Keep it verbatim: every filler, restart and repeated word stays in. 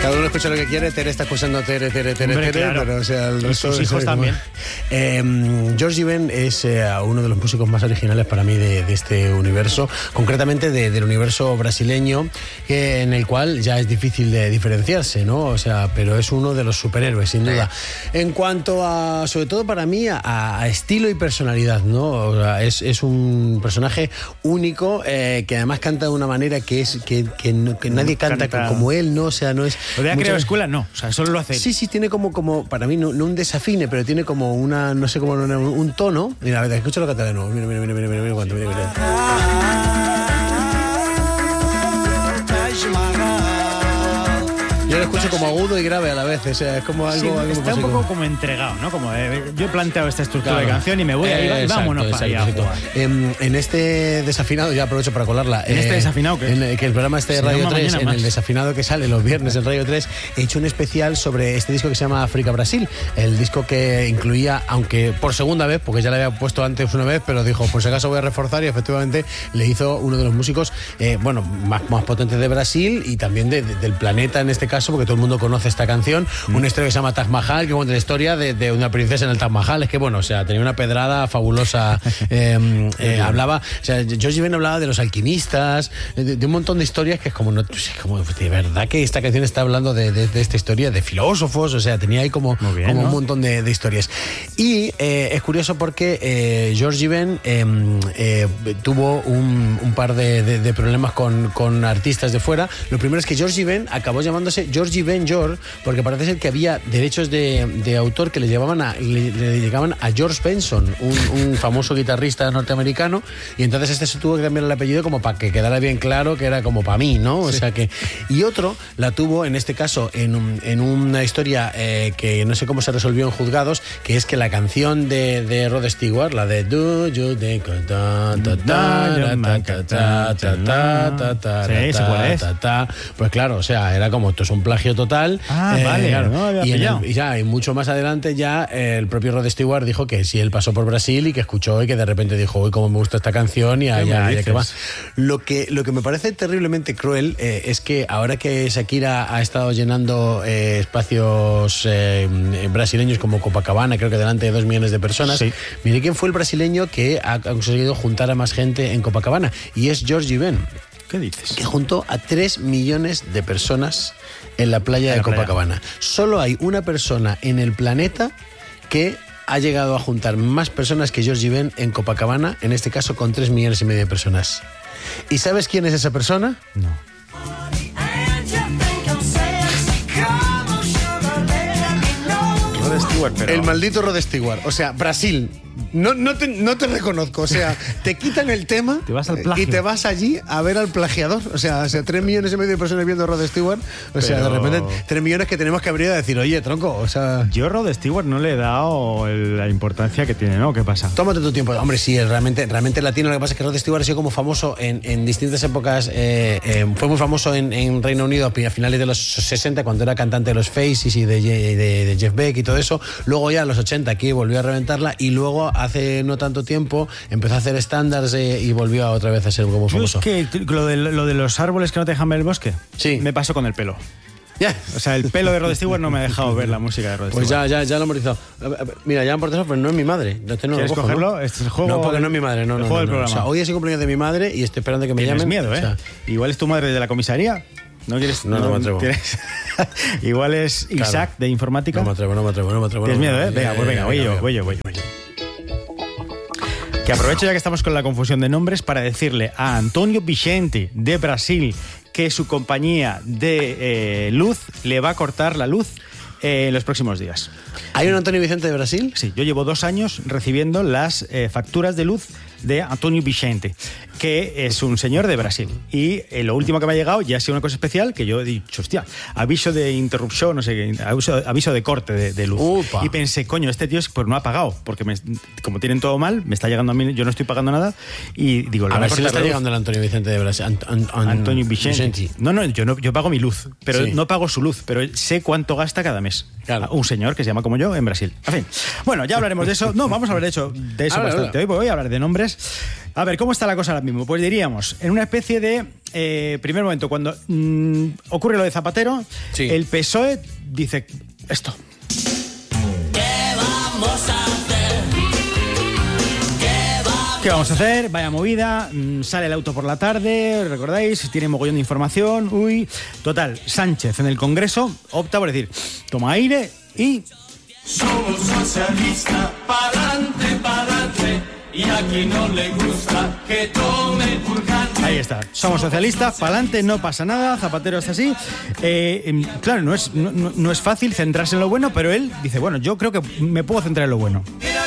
Cada uno escucha lo que quiere. Tere está escuchando Tere, Tere, Tere, Hombre, Tere, claro. pero o sea, el Y resto sus de- hijos también. Eh, George Ben es eh, uno de los músicos más originales para mí de, de este universo, concretamente de, del universo brasileño, que, en el cual ya es difícil de diferenciarse, ¿no? O sea, pero es uno de los superhéroes, sin duda. En cuanto a, sobre todo para mí, a, a estilo y personalidad, ¿no? O sea, es, es un personaje único eh, que además canta de una manera que es que, que, no- que nadie canta, Canta- como él, ¿no? O sea, no es... Lo de ha muchas creado veces- escuela, no. O sea, solo lo hace él. Sí, sí, tiene como, como para mí, no, no un desafine, pero tiene como una, no sé cómo, un, un tono. Mira, a ver, escúchalo cantar de nuevo. Mira, mira, mira, mira, mira, mira, cuánto, mira, mira. Yo lo escucho como agudo y grave a la vez, o sea, es como algo... Sí, algo está un así poco como entregado, ¿no? Como eh, yo he planteado esta estructura Claro. de canción y me voy a ir, Eh, vámonos exacto, para allá a exacto, jugar. exacto. En, en este desafinado, ya aprovecho para colarla. ¿En este desafinado qué? En, que el programa este de Se Radio llama tres, Mañana en Más. el desafinado que sale los viernes en Radio tres, he hecho un especial sobre este disco que se llama África Brasil. El disco que incluía, aunque por segunda vez, porque ya le había puesto antes una vez, pero dijo, por si acaso voy a reforzar, y efectivamente le hizo uno de los músicos, eh, bueno, más, más potentes de Brasil y también de- de- del planeta en este caso, porque todo el mundo conoce esta canción. Mm. Una historia que se llama Taj Mahal, que cuenta la historia de, de una princesa en el Taj Mahal. Es que, bueno, o sea, tenía una pedrada fabulosa. eh, eh, hablaba, o sea, George Ben hablaba de los alquimistas, de, de un montón de historias que es como, no, como de verdad que esta canción está hablando de, de- de esta historia, de filósofos, o sea, tenía ahí como, Muy bien, como ¿no? un montón de, de historias. Y eh, es curioso porque eh, George Ben eh, eh, tuvo un, un par de, de- de problemas con, con artistas de fuera. Lo primero es que George Ben acabó llamándose George Ben George, porque parece ser que había derechos de, de autor que le llevaban a, le, le llegaban a George Benson, un, un famoso guitarrista norteamericano, y entonces este se tuvo que cambiar el apellido como para que quedara bien claro que era como para mí, ¿no? O sea que... Y otro la tuvo, en este caso, en, un- en una historia eh, que no sé cómo se resolvió en juzgados, que es que la canción de, de Rod Stewart, la de Do You Think ta, ta, ta, ta, ta, ta, ta, ta, ta, Sí, sé cuál es. ta, ta, pues claro, o sea, era como, esto es un plagio total. Ah, vale, no había y, en pillado. el- y ya, y mucho más adelante ya eh, el propio Rod Stewart dijo que sí, él pasó por Brasil y que escuchó y que de repente dijo, uy, cómo me gusta esta canción y ¿Qué allá, me allá que va. dices? Lo que, lo que me parece terriblemente cruel eh, es que ahora que Shakira ha estado llenando eh, espacios eh, brasileños como Copacabana, creo que delante de dos millones de personas, Sí. mire quién fue el brasileño que ha conseguido juntar a más gente en Copacabana, y es George Ben, ¿Qué dices? que juntó a tres millones de personas en la playa En de la playa. Copacabana. Solo hay una persona en el planeta que ha llegado a juntar más personas que George Ben en Copacabana, en este caso con tres millones y medio de personas. ¿Y sabes quién es esa persona? No. Rod Stewart, pero... El maldito Rod Stewart. O sea, Brasil. No, no, te, no te reconozco. O sea, te quitan el tema Te vas al plagio. y te vas allí a ver al plagiador. O sea, o sea, tres millones y medio de personas viendo a Rod Stewart. O sea, de Pero- repente, tres millones que tenemos que abrir a decir, oye, tronco, o sea... Yo a Rod Stewart no le he dado el- la importancia que tiene, ¿no? ¿Qué pasa? Tómate tu tiempo. Hombre, sí, realmente, realmente latino. Lo que pasa es que Rod Stewart ha sido como famoso en, en distintas épocas. eh, eh, fue muy famoso en, en Reino Unido a finales de los sesenta, cuando era cantante de los Faces y de, de- de Jeff Beck y todo eso. Luego ya en los ochenta aquí volvió a reventarla, y luego hace no tanto tiempo empezó a hacer estándares eh, y volvió a otra vez a ser como Yo es famoso. que lo de, lo de los árboles que no te dejan ver el bosque, Sí. me pasó con el pelo. Ya. O sea, el pelo de Rod Stewart no me ha dejado ver la música de Rod Pues Stewart. ya, ya, ya lo hemos hizo. Mira, ya por teléfono, pero no es mi madre. Entonces no lo ¿Quieres cojo, cogerlo? ¿no? Este es el juego No, porque del- no es mi madre, no, el no, juego no, del no. O programa. sea, hoy es el cumpleaños de mi madre y estoy esperando que me Tienes llamen. miedo, ¿eh? O sea, Igual es tu madre de la comisaría. ¿No quieres? No, no me atrevo. ¿Tienes? Igual es Claro. Isaac de informática. no me atrevo, no me atrevo, no me atrevo. Tienes no me miedo, ¿eh? atrevo. Venga, pues venga, voy yo, voy yo, voy yo. voy yo. Que aprovecho ya que estamos con la confusión de nombres para decirle a Antonio Vicente de Brasil que su compañía de eh, luz le va a cortar la luz eh, en los próximos días. ¿Hay un Antonio Vicente de Brasil? Sí, yo llevo dos años recibiendo las eh, facturas de luz de Antonio Vicente, que es un señor de Brasil. Y eh, lo último que me ha llegado ya ha sido una cosa especial que yo he dicho, hostia, aviso de interrupción, no sé qué, aviso, aviso de corte de, de luz. Upa. Y pensé, coño, este tío es, pues no ha pagado, porque me- como tienen todo mal, me está llegando a mí, yo no estoy pagando nada, y digo, le A van a ver si le cortar está la luz. llegando el Antonio Vicente de Brasil. Ant- an- an- Antonio Vicente. No, no, yo no, yo pago mi luz, pero Sí. no pago su luz, pero sé cuánto gasta cada mes. Claro. Un señor que se llama como yo en Brasil. En fin. Bueno, ya hablaremos de eso. No, vamos a hablar de hecho de eso Habla, bastante. habla. Hoy voy a hablar de nombres. A ver, ¿cómo está la cosa ahora mismo? Pues diríamos, en una especie de eh, primer momento, cuando mmm, ocurre lo de Zapatero, sí. el P S O E dice esto. ¿Qué vamos a hacer? ¿Qué vamos, ¿Qué vamos a hacer? Vaya movida, mmm, sale el auto por la tarde, ¿recordáis? Tiene mogollón de información, uy. Total, Sánchez en el Congreso opta por decir, toma aire y... Somos socialistas, pa'lante, pa'lante, y a quien no le gusta que tome purgante. Ahí está, somos socialistas, pa'lante, no pasa nada, Zapatero está así. Eh, claro, no es, no, no es fácil centrarse en lo bueno, pero él dice, bueno, yo creo que me puedo centrar en lo bueno.